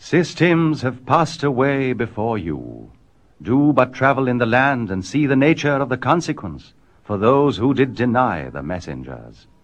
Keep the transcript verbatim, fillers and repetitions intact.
Systems have passed away before you. Do but travel in the land and see the nature of the consequence for those who did deny the messengers.